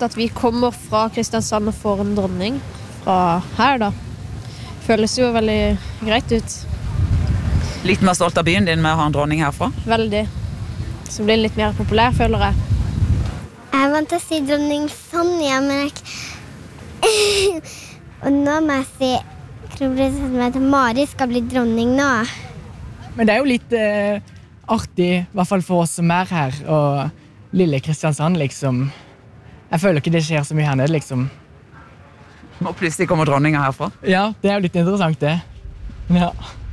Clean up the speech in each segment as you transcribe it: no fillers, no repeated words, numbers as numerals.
spesielt at vi kommer fra Kristiansand og får en dronning fra her da. Føles jo veldig greit ut. Litt mer stolt av byen din med å ha en dronning herfra? Veldig. Så blir det litt mer populær, føler jeg. Jeg vant til å si dronning Sonja, men jeg... Og nå må jeg si kronprinsessen Mari skal bli dronning nå. Men det jo litt artig, I hvert fall for oss som her, og lille Kristiansand, liksom. Jeg føler ikke det skjer så mye her nede, liksom. Og plutselig kommer dronningen herfra? Ja, det jo litt interessant, det. Ja.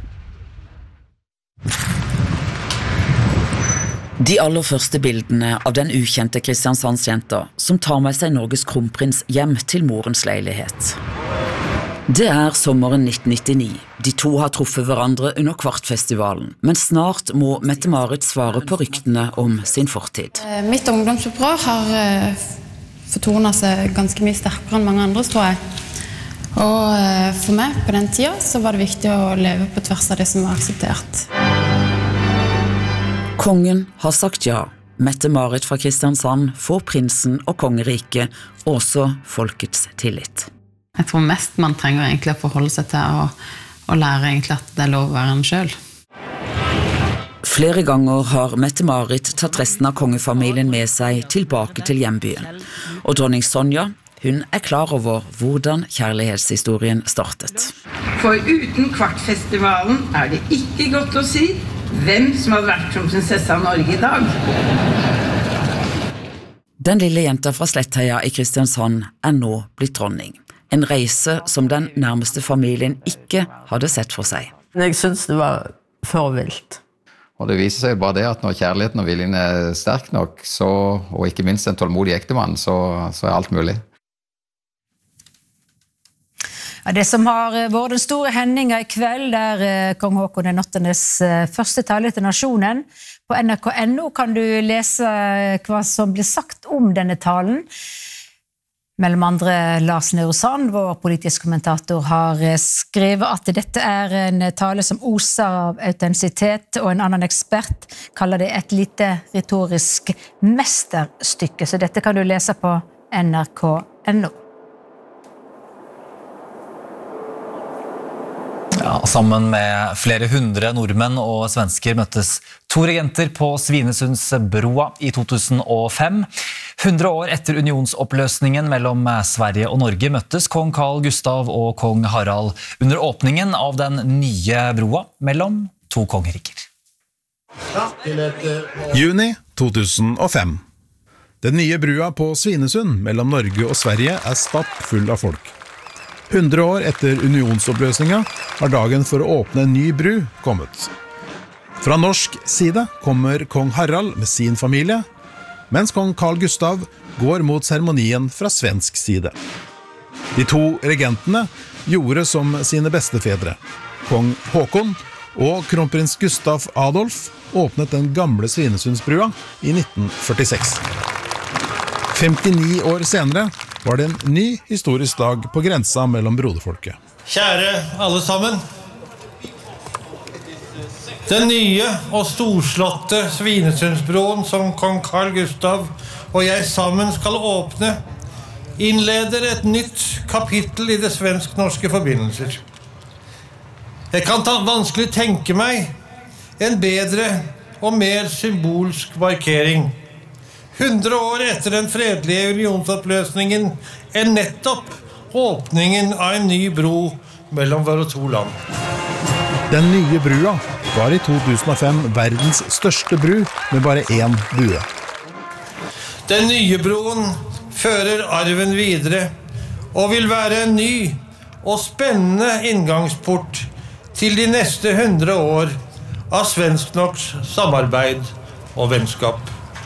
De aller første bildene av den ukjente Kristiansandsjenta som tar med seg Norges kronprins hjem til morens leilighet. Det sommeren 1999. De to har truffet hverandre under Kvartfestivalen, men snart må Mette-Marit svare på ryktene om sin fortid. Mitt ungdomsopprør har fortonet seg ganske mye sterkere enn mange andre, tror jeg. Og for meg på den tiden så var det viktig å leve på tvers av det som var akseptert. Kongen har sagt ja. Mette-Marit fra Kristiansand får prinsen og kongeriket, også folkets tillit. Jeg tror mest man trenger egentlig å forholde seg til å lære egentlig at det lov å være en selv. Flere ganger har Mette-Marit tatt resten av kongefamilien med seg tilbake til hjembyen. Og dronning Sonja, hun klar over hvordan kjærlighetshistorien startet. For uten Kvartfestivalen det ikke godt å si hvem som har vært som prinsesse av Norge I dag. Den lille jenta fra Slettheia I Kristiansand nå blitt dronning. En reise som den nærmeste familien ikke hadde sett for seg. Jeg synes det var for vilt. Og det viser seg bare det at når kjærligheten og viljen sterk nok, og ikke minst en tålmodig ektemann, så alt mulig. Ja, det som har vært den store hendingen I kveld, kong Håkon 8.s første tale til nasjonen. På NRK.no kan du lese hva som blir sagt om denne talen. Mellom andre Lars Nehru Sand, vår politisk kommentator, har skrevet at dette en tale som oser av autentisitet, og en annen ekspert kaller det et lite retorisk mesterstykke. Så dette kan du lese på NRK.no. Ja, sammen med flere hundre nordmenn og svensker møttes to regenter på Svinesundsbroa I 2005. 100 år etter unionsoppløsningen mellom Sverige og Norge møttes kong Carl Gustav og kong Harald under åpningen av den nye broa mellom to kongeriker. Juni 2005. Den nye brua på Svinesund mellom Norge og Sverige stappfull av folk. 100 år etter unionsoppløsninga har dagen for å åpne en ny bru kommet. Fra norsk side kommer kong Harald med sin familie, mens kong Carl Gustav går mot seremonien fra svensk side. De to regentene gjorde som sine bestefedre. Kong Håkon og kronprins Gustav Adolf åpnet den gamle Svinesundsbrua I 1946. 59 år senere var det en ny historisk dag på grensa mellom broderfolket. Kjære alle sammen. Den nye og storslåtte Svinesundsbroen som kong Carl Gustav og jeg sammen skal åpne, innleder et nytt kapittel I det svensk-norske forbindelser. Jeg kan vanskelig tenke meg en bedre og mer symbolsk markering. 100 år etter den fredelige unionsoppløsningen nettopp åpningen av en ny bro mellom våre to land. Den nye brua var I 2005 verdens største bru med bare én bue. Den nye broen fører arven videre og vil være en ny og spennende inngangsport til de neste 100 år av svensk-norsk samarbeid og vennskap.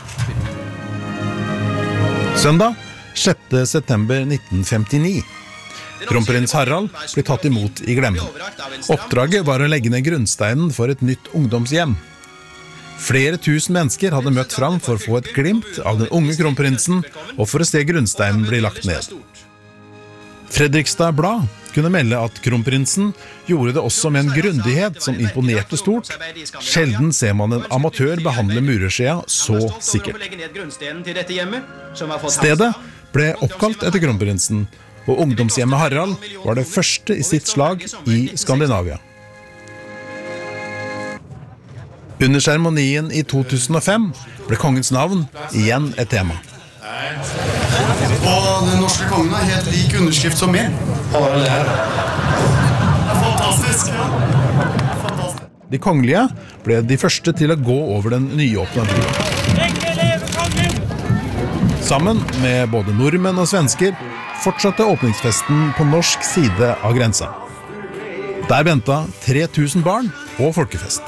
Søndag, 6. september 1959. Kronprins Harald ble tatt imot I Glemmen. Oppdraget var å legge ned grunnsteinen for et nytt ungdomshjem. Flere tusen mennesker hadde møtt fram for å få et glimt av den unge kronprinsen og for å se grunnsteinen bli lagt ned. Fredrikstad Blad kunne melde at kronprinsen gjorde det også med en grundighet som imponerte stort. Sjelden ser man en amatør behandle mureskjea så sikkert. Stedet ble oppkalt etter kronprinsen, og ungdomshjemmet Harald var det første i sitt slag i Skandinavia. Under seremonien i 2005 ble kongens navn igjen et tema. Og den norske kongen har helt lik underskrift som min. Fantastisk, ja. Fantastisk. De kongelige ble de første til å gå over den nyåpnede brua. Sammen med både nordmenn og svensker fortsatte åpningsfesten på norsk side av grensa. Der ventet 3000 barn og folkefest.